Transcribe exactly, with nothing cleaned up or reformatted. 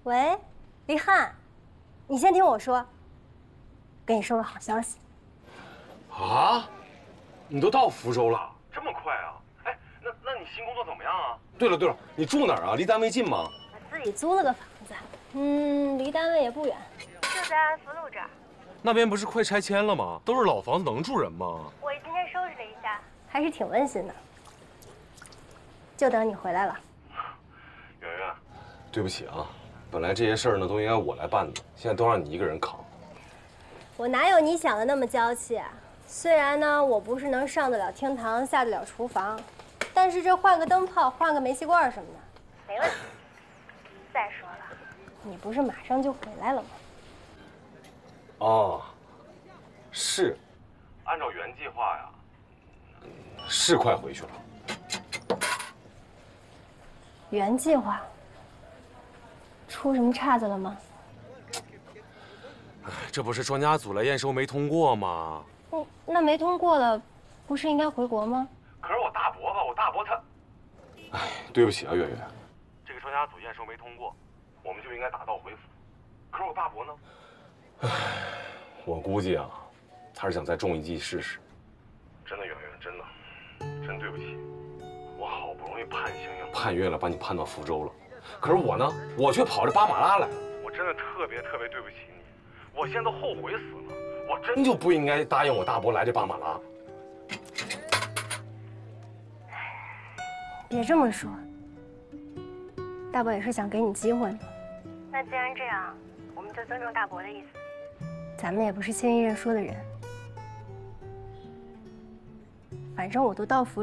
喂，黎翰，你先听我说，给你说个好消息。 啊？你都到福州了？这么快啊？哎，那那你新工作怎么样啊？对了对了，你住哪儿啊？离单位近吗？ 我自己租了个房子，嗯，离单位也不远，就在安福路这儿。 那边不是快拆迁了吗？都是老房子，能住人吗？ 我今天收拾了一下，还是挺温馨的。就等你回来了。 圆圆，对不起啊，本来这些事儿呢都应该我来办的，现在都让你一个人扛。 我哪有你想的那么娇气啊？虽然呢，我不是能上得了厅堂、下得了厨房，但是这换个灯泡、换个煤气罐什么的，没问题。再说了，你不是马上就回来了吗？ 哦，是，按照原计划呀，是快回去了。 原计划出什么岔子了吗？ 哎，这不是专家组来验收没通过吗？ 嗯，那没通过了，不是应该回国吗？ 可是我大伯吧，我大伯他……哎，对不起啊，月月，这个专家组验收没通过，我们就应该打道回府。可是我大伯呢？唉，我估计啊，他是想再中一计试试。真的，圆圆，真的，真对不起，我好不容易盼星星盼月了，把你盼到福州了，可是我呢，我却跑着巴马拉来了。我真的特别特别对不起你，我现在都后悔死了，我真就不应该答应我大伯来这巴马拉。 别这么说，大伯也是想给你机会嘛。那既然这样，我们就尊重大伯的意思。咱们也不是轻易认输的人，反正我都到福。